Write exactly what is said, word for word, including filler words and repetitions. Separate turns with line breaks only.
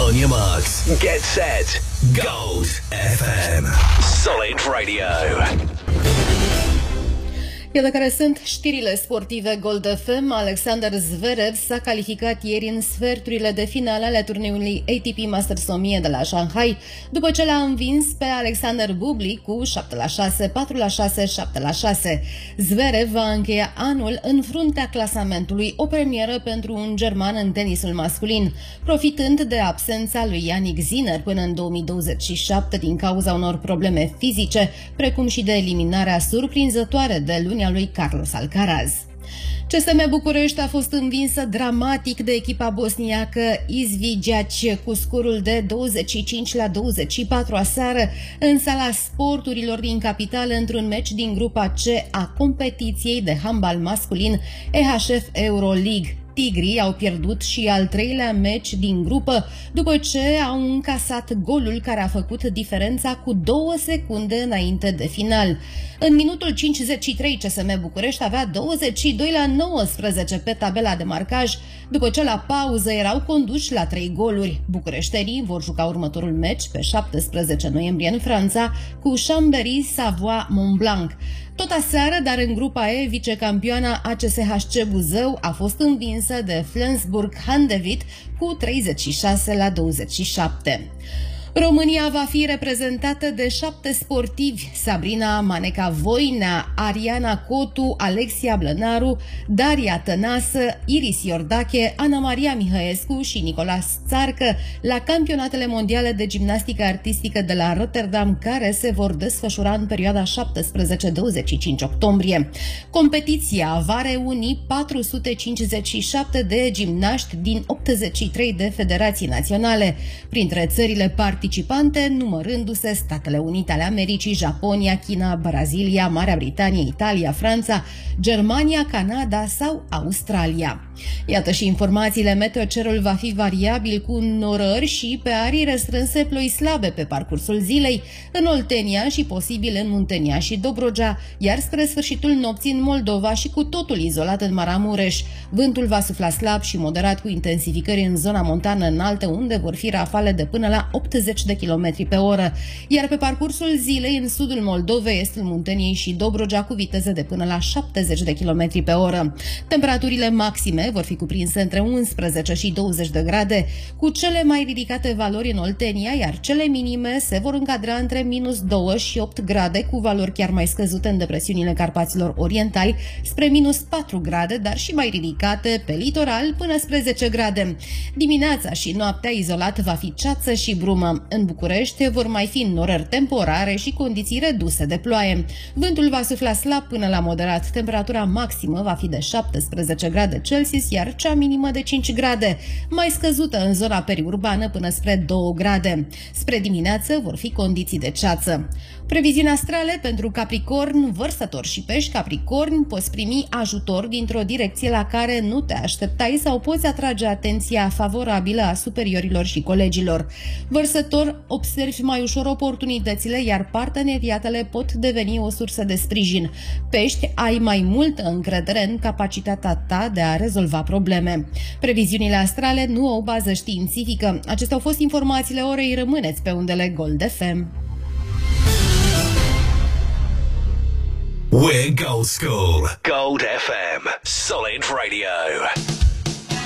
On your marks, get set, Gold F M. Solid Radio.
Iată care sunt știrile sportive Gold F M. Alexander Zverev s-a calificat ieri în sferturile de finale ale turneului A T P Masters o mie de la Shanghai, după ce l-a învins pe Alexander Bublik cu șapte la șase, patru la șase, șapte la șase. Zverev va încheia anul în fruntea clasamentului, o premieră pentru un german în tenisul masculin, profitând de absența lui Jannik Sinner până în două mii douăzeci și șapte din cauza unor probleme fizice, precum și de eliminarea surprinzătoare de luni a lui Carlos Alcaraz. C S M București a fost învinsă dramatic de echipa bosniacă Izviđac cu scorul de douăzeci și cinci la douăzeci și patru aseară în sala sporturilor din capitală într-un meci din grupa C a competiției de handbal masculin E H F Euroleague. Tigrii au pierdut și al treilea meci din grupă după ce au încasat golul care a făcut diferența cu două secunde înainte de final. În minutul cincizeci și trei C S M București avea douăzeci și doi la nouăsprezece pe tabela de marcaj, după ce la pauză erau conduși la trei goluri. Bucureștenii vor juca următorul meci pe șaptesprezece noiembrie în Franța cu Chambéry Savoie Montblanc. Tot aseară, dar în grupa E, vicecampioana A C S H C Buzău a fost învinsă de Flensburg Handewitt cu treizeci și șase la douăzeci și șapte. România va fi reprezentată de șapte sportivi: Sabrina Maneca-Voinea, Ariana Cotu, Alexia Blănaru, Daria Tănasă, Iris Iordache, Ana Maria Mihăescu și Nicolas Țarcă la campionatele mondiale de gimnastică artistică de la Rotterdam, care se vor desfășura în perioada șaptesprezece douăzeci și cinci octombrie. Competiția va reuni patru sute cincizeci și șapte de gimnaști din optzeci și trei de federații naționale, printre țările participante numărându-se Statele Unite ale Americii, Japonia, China, Brazilia, Marea Britanie, Italia, Franța, Germania, Canada sau Australia. Iată și informațiile meteo. Cerul va fi variabil cu norări și pe arii restrânse ploi slabe pe parcursul zilei în Oltenia și posibil în Muntenia și Dobrogea, iar spre sfârșitul nopții în Moldova și cu totul izolat în Maramureș. Vântul va sufla slab și moderat cu intensificări în zona montană înaltă, unde vor fi rafale de până la optzeci de kilometri pe oră, iar pe parcursul zilei în sudul Moldovei, estul Munteniei și Dobrogea cu viteze de până la șaptezeci de kilometri pe oră. Temperaturile maxime vor fi cuprinse între unsprezece și douăzeci de grade, cu cele mai ridicate valori în Oltenia, iar cele minime se vor încadra între minus doi și opt grade, cu valori chiar mai scăzute în depresiunile Carpaților Orientali, spre minus patru grade, dar și mai ridicate pe litoral până spre zece grade. Dimineața și noaptea izolat va fi ceață și brumă. În București vor mai fi norări temporare și condiții reduse de ploaie. Vântul va sufla slab până la moderat. Temperatura maximă va fi de șaptesprezece grade Celsius, iar cea minimă de cinci grade, mai scăzută în zona periurbană până spre două grade. Spre dimineață vor fi condiții de ceață. Previziuni astrale pentru Capricorn, Vărsători și Pești. Capricorn, poți primi ajutor dintr-o direcție la care nu te așteptai sau poți atrage atenția favorabilă a superiorilor și colegilor. Vărsător, observi mai ușor oportunitățile, iar parteneriatele pot deveni o sursă de sprijin. Pești, ai mai multă încredere în capacitatea ta de a rezolva probleme. Previziunile astrale nu au bază științifică. Acestea au fost informațiile orei. Rămâneți pe undele Gold F M.
We're Gold School. Gold F M. Solid Radio.